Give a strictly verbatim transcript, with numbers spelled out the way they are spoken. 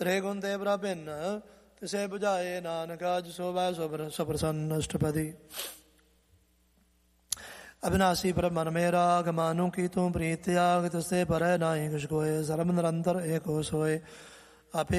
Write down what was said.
रे गुण ते भिन्न तिसे बुझाए नानक आज सोवै सप्रसन्न अष्टपदी। अविनाशी पर मन मेरा गमानु की तू प्रीत त्याग तिसे पर नाई कुछ कोय सर्व निरंतर एको सोय। आपे